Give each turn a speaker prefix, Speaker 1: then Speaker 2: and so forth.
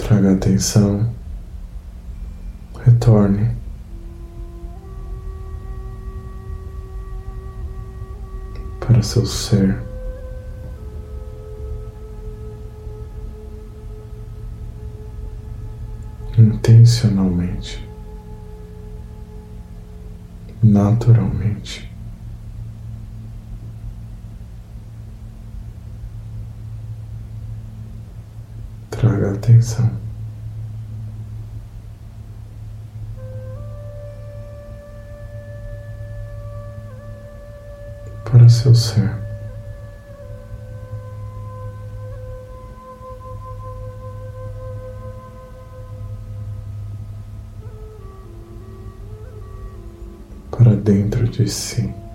Speaker 1: Traga atenção, retorne para seu ser. Intencionalmente, naturalmente. Traga atenção para seu ser. Para dentro de si.